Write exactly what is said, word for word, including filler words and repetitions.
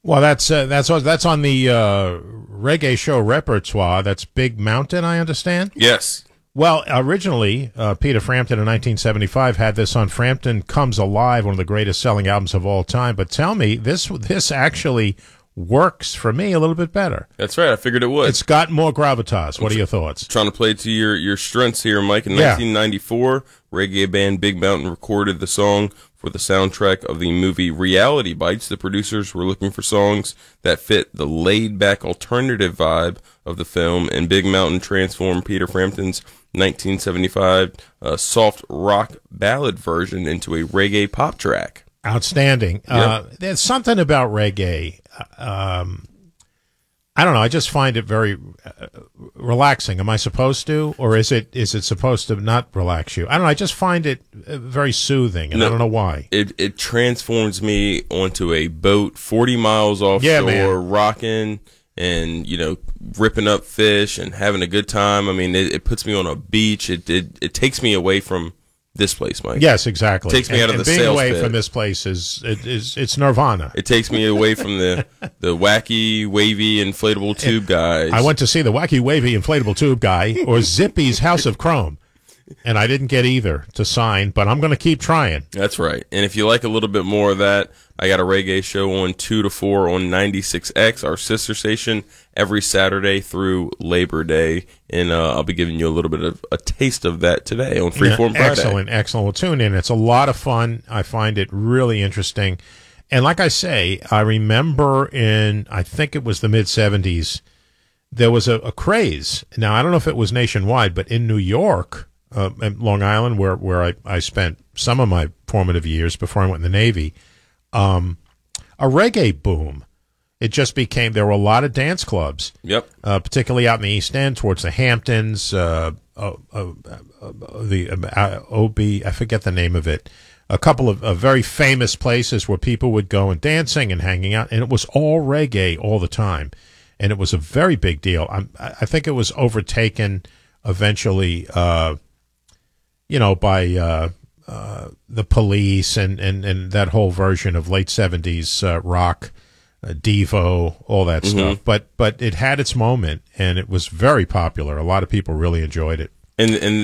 Well, that's uh, that's that's on the uh, reggae show repertoire. That's Big Mountain, I understand. Yes. Well, originally, uh, Peter Frampton in nineteen seventy-five had this on Frampton Comes Alive, one of the greatest selling albums of all time. But tell me, this this actually works for me a little bit better. That's right. I figured it would. It's got more gravitas. What are your thoughts? Trying to play to your, your strengths here, Mike. In Yeah. nineteen ninety-four, reggae band Big Mountain recorded the song for the soundtrack of the movie Reality Bites. The producers were looking for songs that fit the laid-back alternative vibe of the film, and Big Mountain transformed Peter Frampton's nineteen seventy-five uh, soft rock ballad version into a reggae pop track. Outstanding. Yep. Uh, there's something about reggae. Um, I don't know. I just find it very uh, relaxing. Am I supposed to, or is it is it supposed to not relax you? I don't know. I just find it uh, very soothing, and No, I don't know why. It it transforms me onto a boat forty miles offshore, Yeah, man. rocking and, you know, ripping up fish and having a good time. I mean, it, it puts me on a beach. It, it it takes me away from this place, Mike. Yes, exactly. Takes me and, out of and the being sales away pit. from this place is it is it's nirvana. It takes me away from the the wacky, wavy, inflatable tube guys. I went to see the wacky, wavy, inflatable tube guy or Zippy's House of Chrome, and I didn't get either to sign, but I'm going to keep trying. That's right. And if you like a little bit more of that, I got a reggae show on two to four on ninety-six X, our sister station, every Saturday through Labor Day. And uh, I'll be giving you a little bit of a taste of that today on Freeform Yeah, Friday. excellent, excellent. Well, tune in. It's a lot of fun. I find it really interesting. And like I say, I remember in, I think it was the mid-seventies, there was a, a craze. Now, I don't know if it was nationwide, but in New York, uh, and Long Island, where, where I, I spent some of my formative years before I went in the Navy, um, a reggae boom. It just became, there were a lot of dance clubs, Yep. uh, particularly out in the East End towards the Hamptons, uh, uh, uh, uh, the uh, O B, I forget the name of it, a couple of uh, very famous places where people would go and dancing and hanging out, and it was all reggae all the time, and it was a very big deal. I'm, I think it was overtaken eventually, uh, you know, by uh, uh, the Police and, and, and that whole version of late seventies uh, rock. Uh, Devo, all that Mm-hmm. stuff, but but it had its moment, and it was very popular. A lot of people really enjoyed it. And and